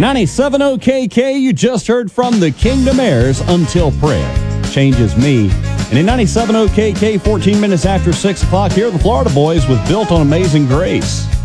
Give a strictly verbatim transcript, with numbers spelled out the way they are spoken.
ninety-seven point oh K K, you just heard from the Kingdom Heirs, Until Prayer Changes Me. And in ninety-seven point oh K K, fourteen minutes after six o'clock, here are the Florida Boys with Built on Amazing Grace.